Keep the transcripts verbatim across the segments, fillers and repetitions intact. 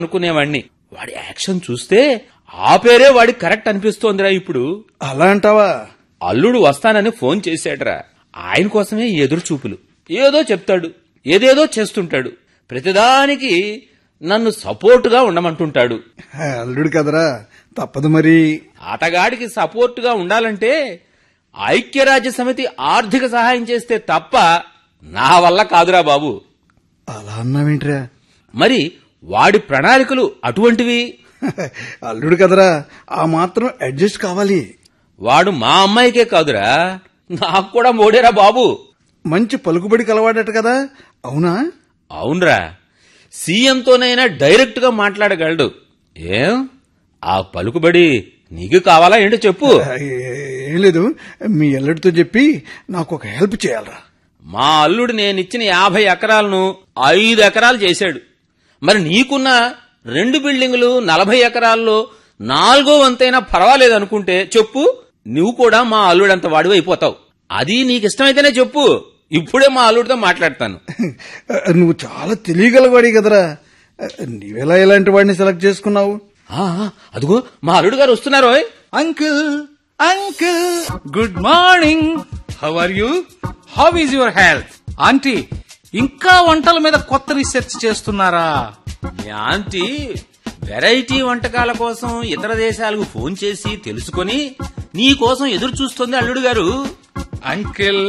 అనుకునేవాణ్ణి. వాడి యాక్షన్ చూస్తే ఆ పేరే వాడికి కరెక్ట్ అనిపిస్తోందిరా ఇప్పుడు. అలా అంటావా? అల్లుడు వస్తానని ఫోన్ చేశాడురా. ఆయన కోసమే ఎదురు చూపులు. ఏదో చెప్తాడు, ఏదేదో చేస్తుంటాడు. ప్రతిదానికి నన్ను సపోర్టుగా ఉండమంటుంటాడు. అల్లుడు కదరా, తప్పదు మరి. ఆటగాడికి సపోర్టుగా ఉండాలంటే ఐక్యరాజ్య సమితి ఆర్థిక సహాయం చేస్తే తప్ప నా వల్ల కాదురా బాబు. అలా అన్నావేంట్రా? మరి వాడి ప్రణాళికలు అటువంటివి. అల్లుడు కదరా, ఆ మాత్రం అడ్జస్ట్ కావాలి. వాడు మా అమ్మాయికే కాదురా, నాకు కూడా మోడేరా బాబు. మంచి పలుకుబడి కలవాడట కదా, అవునా? అవునరా, సీఎంతోనైనా డైరెక్ట్ గా మాట్లాడగలడు. ఏం ఆ పలుకుబడి నీకు కావాలా ఏంటో చెప్పు. ఏం లేదు, మీ అల్లుడితో చెప్పి నాకు ఒక హెల్ప్ చేయాలరా. మా అల్లుడు నేనిచ్చిన యాభై ఎకరాలను ఐదు ఎకరాలు చేశాడు. మరి నీకున్న రెండు బిల్డింగులు నలభై ఎకరాల్లో నాలుగో వంతైనా పర్వాలేదనుకుంటే చెప్పు, నువ్వు కూడా మా అల్లుడంత వాడివి అయిపోతావు. అది నీకిష్టమైతేనే చెప్పు, ఇప్పుడే మా అల్లుడితో మాట్లాడతాను. నువ్వు చాలా తెలియగలవాడి కదరా, నీవెలా ఇలాంటి వాడిని సెలెక్ట్ చేసుకున్నావు? అదిగో మా అల్లుడు గారు వస్తున్నారు. Uncle uncle good morning. How are you? How is your health? Aunty, ఇంకా వంటల మీద కొత్త రీసెర్చ్ చేస్తున్నారా? మీ ఆంటీ వెరైటీ వంటకాల కోసం ఇతర దేశాలకు ఫోన్ చేసి తెలుసుకొని నీ కోసం ఎదురు చూస్తుంది అల్లుడు గారు. అంకుల్,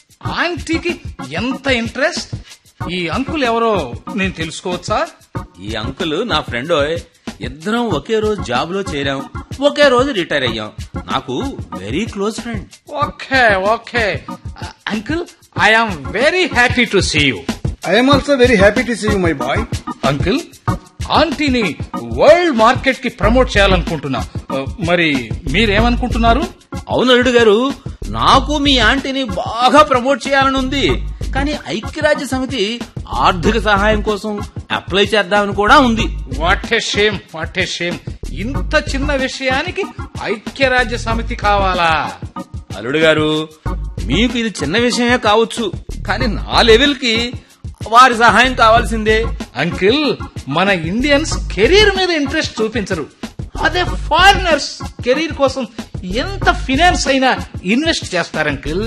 ఆంటీకి ఎంత ఇంట్రెస్ట్? ఈ అంకుల్ ఎవరో నేను తెలుసుకోవచ్చా? ఈ అంకుల్ నా ఫ్రెండ్. ఇద్దరం ఒకే రోజు జాబ్ లో చేరాం, ఒకే రోజు రిటైర్ అయ్యాం. నాకు very close friend. Okay okay uncle, I am very happy to see you. I'm also very happy to see you my boy. Uncle, ఆంటీని వరల్డ్ మార్కెట్ కి ప్రమోట్ చేయాలనుకుంటున్నా, మరి మీరేమనుకుంటున్నారు? అవును అల్లుడు గారు, నాకు మీ ఆంటీని బాగా ప్రమోట్ చేయాలని ఉంది. కానీ ఐక్యరాజ్య సమితి ఆర్థిక సహాయం కోసం అప్లై చేద్దామని కూడా ఉంది. What a shame, what a shame. ఇంత చిన్న విషయానికి ఐక్యరాజ్య సమితి కావాలా? అల్లుడు గారు, మీకు ఇది చిన్న విషయమే కావచ్చు, కానీ నా లెవెల్ కి వారి సహాయం కావాల్సిందే. అంకిల్, మన ఇండియన్స్ కెరీర్ మీద ఇంట్రెస్ట్ చూపించరు. అదే ఫారినర్స్ కెరీర్ కోసం ఎంత ఫినాన్స్ అయినా ఇన్వెస్ట్ చేస్తారు అంకిల్.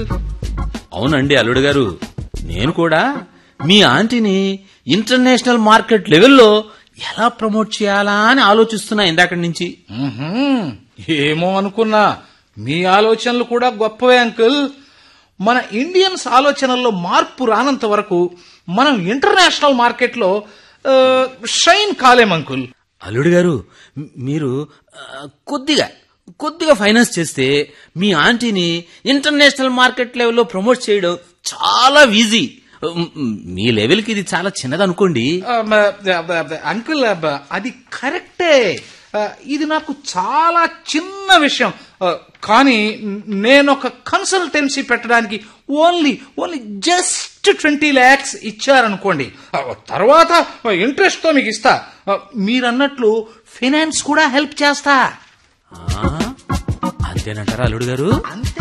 అవునండి అల్లుడు గారు, నేను కూడా మీ ఆంటీని ఇంటర్నేషనల్ మార్కెట్ లెవెల్లో ఎలా ప్రమోట్ చేయాలా అని ఆలోచిస్తున్నా ఇందాక నుంచి. ఏమో అనుకున్నా, మీ ఆలోచనలు కూడా గొప్పవే అంకుల్. మన ఇండియన్స్ ఆలోచనల్లో మార్పు రానంత వరకు మనం ఇంటర్నేషనల్ మార్కెట్ లో షైన్ కాలేం అంకుల్. అల్లుడు గారు, మీరు కొద్దిగా కొద్దిగా ఫైనాన్స్ చేస్తే మీ ఆంటీని ఇంటర్నేషనల్ మార్కెట్ లెవెల్లో ప్రమోట్ చేయడం చాలా ఈజీ. మీ లెవెల్ కి ఇది చాలా చిన్నదనుకోండి. అంకుల్, అది కరెక్టే. ఇది నాకు చాలా చిన్న విషయం. కానీ నేను ఒక కన్సల్టెన్సీ పెట్టడానికి only only just twenty lakhs ఇచ్చారనుకోండి, తర్వాత ఇంట్రెస్ట్ తో మీకు ఇస్తా. మీరన్నట్లు ఫైనాన్స్ కూడా హెల్ప్ చేస్తా. అంతేనంటారా అల్లుడు గారు? అంతే.